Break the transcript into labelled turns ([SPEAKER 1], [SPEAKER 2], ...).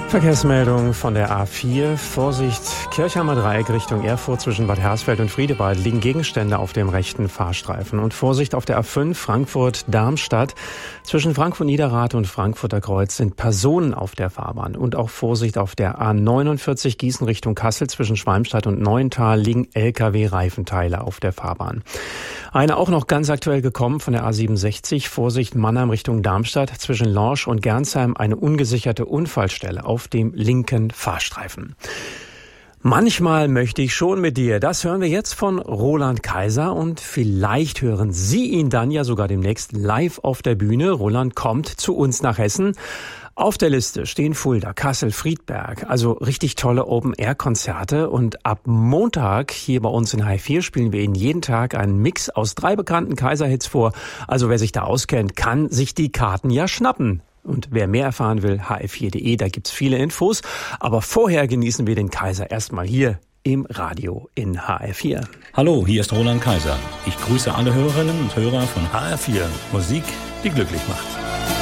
[SPEAKER 1] Verkehrsmeldung von der A4. Vorsicht, Kirchheimer Dreieck Richtung Erfurt zwischen Bad Hersfeld und Friedewald liegen Gegenstände auf dem rechten Fahrstreifen. Und Vorsicht auf der A5 Frankfurt-Darmstadt. Zwischen Frankfurt-Niederrad und Frankfurter Kreuz sind Personen auf der Fahrbahn. Und auch Vorsicht auf der A49 Gießen Richtung Kassel zwischen Schwalmstadt und Neuental liegen Lkw-Reifenteile auf der Fahrbahn. Eine auch noch ganz aktuell gekommen von der A67. Vorsicht Mannheim Richtung Darmstadt zwischen Lorsch und Gernsheim eine ungesicherte Unfallstelle auf dem linken Fahrstreifen. Manchmal möchte ich schon mit dir. Das hören wir jetzt von Roland Kaiser und vielleicht hören Sie ihn dann ja sogar demnächst live auf der Bühne. Roland kommt zu uns nach Hessen. Auf der Liste stehen Fulda, Kassel, Friedberg, also richtig tolle Open-Air-Konzerte. Und ab Montag hier bei uns in HR4 spielen wir Ihnen jeden Tag einen Mix aus 3 bekannten Kaiser-Hits vor. Also wer sich da auskennt, kann sich die Karten ja schnappen. Und wer mehr erfahren will, hr4.de, da gibt's viele Infos. Aber vorher genießen wir den Kaiser erstmal hier im Radio in HR4.
[SPEAKER 2] Hallo, hier ist Roland Kaiser. Ich grüße alle Hörerinnen und Hörer von HR4. Musik, die glücklich macht.